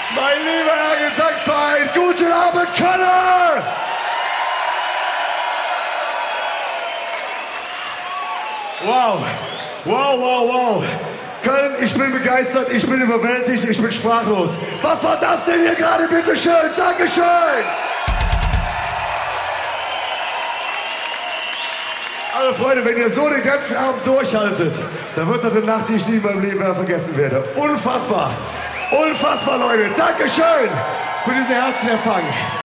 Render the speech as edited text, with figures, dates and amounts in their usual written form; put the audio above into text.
Mein lieber Herr Gesangsverein, guten Abend, Köln! Wow, wow, wow, wow. Köln, ich bin begeistert, ich bin überwältigt, ich bin sprachlos. Was war das denn hier gerade, bitteschön? Dankeschön! Also Freunde, wenn ihr so den ganzen Abend durchhaltet, dann wird das eine Nacht, die ich nie in meinem Leben mehr vergessen werde. Unfassbar! Unfassbar, Leute! Dankeschön für diesen herzlichen Empfang.